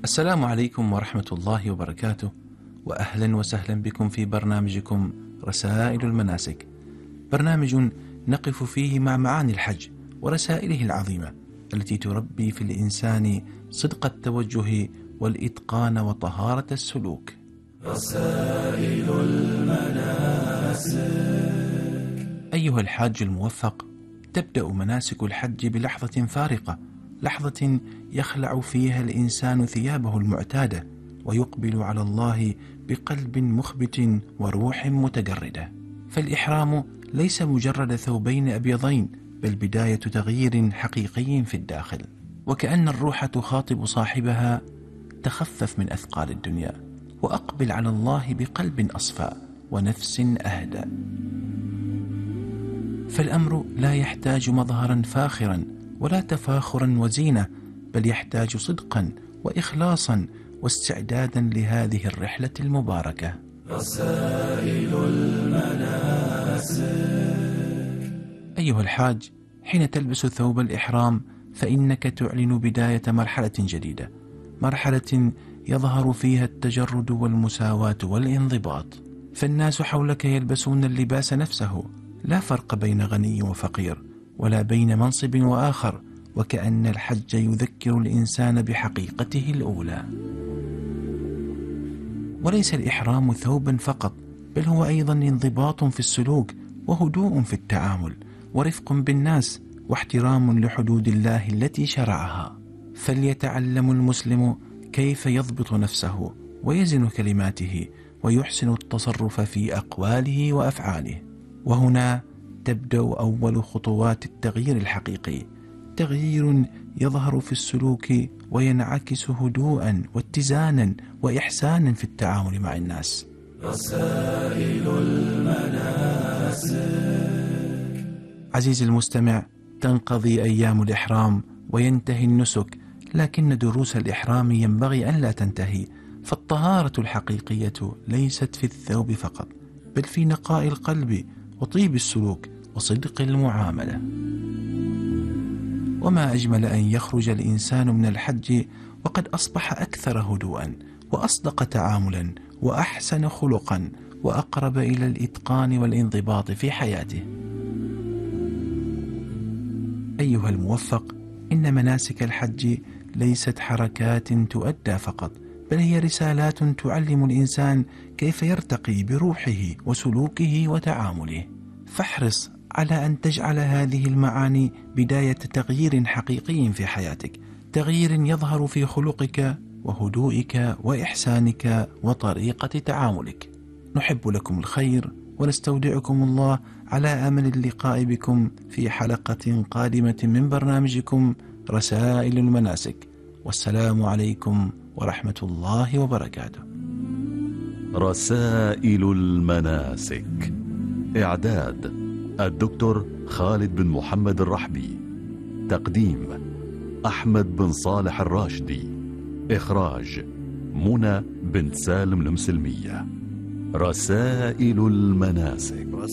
السلام عليكم ورحمة الله وبركاته، وأهلا وسهلا بكم في برنامجكم رسائل المناسك، برنامج نقف فيه مع معاني الحج ورسائله العظيمة التي تربي في الإنسان صدق التوجه والإتقان وطهارة السلوك. رسائل المناسك. أيها الحاج الموفق، تبدأ مناسك الحج بلحظة فارقة، لحظة يخلع فيها الإنسان ثيابه المعتادة ويقبل على الله بقلب مخبت وروح متجردة. فالإحرام ليس مجرد ثوبين أبيضين، بل بداية تغيير حقيقي في الداخل، وكأن الروح تخاطب صاحبها: تخفف من أثقال الدنيا وأقبل على الله بقلب أصفى ونفس أهدى. فالأمر لا يحتاج مظهرا فاخرا ولا تفاخرا وزينة، بل يحتاج صدقا وإخلاصا واستعدادا لهذه الرحلة المباركة. رسائل المناسك. أيها الحاج، حين تلبس ثوب الإحرام فإنك تعلن بداية مرحلة جديدة، مرحلة يظهر فيها التجرد والمساواة والانضباط، فالناس حولك يلبسون اللباس نفسه، لا فرق بين غني وفقير ولا بين منصب وآخر، وكأن الحج يذكر الإنسان بحقيقته الأولى. وليس الإحرام ثوبا فقط، بل هو أيضا انضباط في السلوك وهدوء في التعامل ورفق بالناس واحترام لحدود الله التي شرعها. فليتعلم المسلم كيف يضبط نفسه ويزن كلماته ويحسن التصرف في أقواله وأفعاله. وهنا تبدأ أول خطوات التغيير الحقيقي، تغيير يظهر في السلوك وينعكس هدوءا واتزانا وإحسانا في التعامل مع الناس. رسائل المناسك. عزيزي المستمع، تنقضي أيام الإحرام وينتهي النسك، لكن دروس الإحرام ينبغي أن لا تنتهي، فالطهارة الحقيقية ليست في الثوب فقط، بل في نقاء القلب وطيب السلوك وصدق المعاملة. وما أجمل أن يخرج الإنسان من الحج وقد أصبح أكثر هدوءا وأصدق تعاملا وأحسن خلقا وأقرب إلى الإتقان والانضباط في حياته. أيها الموفق، إن مناسك الحج ليست حركات تؤدى فقط، بل هي رسالات تعلم الإنسان كيف يرتقي بروحه وسلوكه وتعامله. فاحرص على أن تجعل هذه المعاني بداية تغيير حقيقي في حياتك، تغيير يظهر في خلقك وهدوئك وإحسانك وطريقة تعاملك. نحب لكم الخير ونستودعكم الله، على أمل اللقاء بكم في حلقة قادمة من برنامجكم رسائل المناسك، والسلام عليكم ورحمة الله وبركاته. رسائل المناسك. إعداد الدكتور خالد بن محمد الرحبي. تقديم أحمد بن صالح الراشدي. إخراج منى بنت سالم المسلمية. رسائل المناسك.